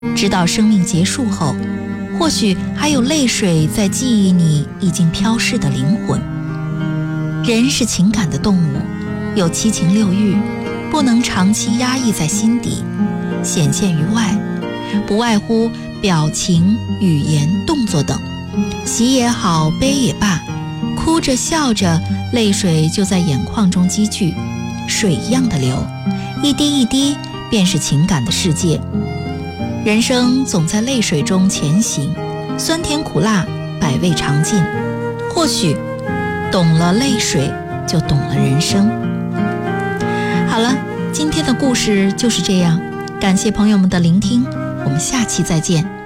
直到生命结束后，或许还有泪水在记忆你已经飘逝的灵魂。人是情感的动物，有七情六欲，不能长期压抑在心底，显现于外，不外乎表情、语言、动作等。喜也好，悲也罢，哭着笑着，泪水就在眼眶中积聚，水一样的流，一滴一滴便是情感的世界。人生总在泪水中前行，酸甜苦辣，百味尝尽。或许懂了泪水，就懂了人生。好了，今天的故事就是这样，感谢朋友们的聆听，我们下期再见。